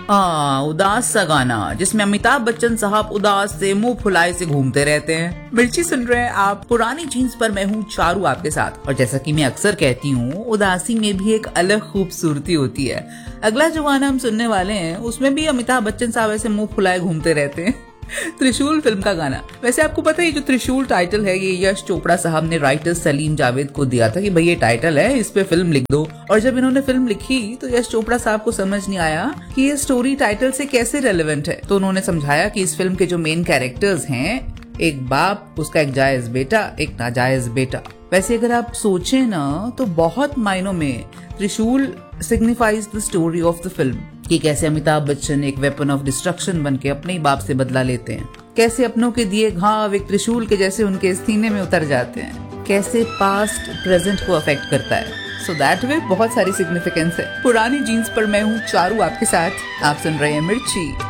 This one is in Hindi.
उदास सा गाना जिसमें अमिताभ बच्चन साहब उदास से मुंह फुलाए से घूमते रहते हैं। मिर्ची सुन रहे हैं आप पुरानी जीन्स पर, मैं हूँ चारू आपके साथ। और जैसा कि मैं अक्सर कहती हूँ, उदासी में भी एक अलग खूबसूरती होती है। अगला जो गाना हम सुनने वाले हैं उसमें भी अमिताभ बच्चन साहब ऐसे मुंह फुलाए घूमते रहते हैं। त्रिशूल फिल्म का गाना। वैसे आपको पता है, ये जो त्रिशूल टाइटल है ये यश चोपड़ा साहब ने राइटर सलीम जावेद को दिया था कि भाई ये टाइटल है, इस पे फिल्म लिख दो। और जब इन्होंने फिल्म लिखी तो यश चोपड़ा साहब को समझ नहीं आया कि ये स्टोरी टाइटल से कैसे रेलेवेंट है। तो उन्होंने समझाया कि इस फिल्म के जो मेन कैरेक्टर्स हैं, एक बाप, उसका एक जायज बेटा, एक नाजायज बेटा। वैसे अगर आप सोचें ना तो बहुत मायनों में त्रिशूल signifies the story of the film, कि कैसे अमिताभ बच्चन एक वेपन ऑफ डिस्ट्रक्शन बन के अपने ही बाप से बदला लेते हैं, कैसे अपनों के दिए घाव एक त्रिशूल के जैसे उनके सीने में उतर जाते हैं, कैसे पास्ट प्रेजेंट को अफेक्ट करता है। सो दैट वे बहुत सारी सिग्निफिकेंस है। पुरानी जीन्स पर मैं हूँ चारू आपके साथ, आप सुन रहे हैं मिर्ची।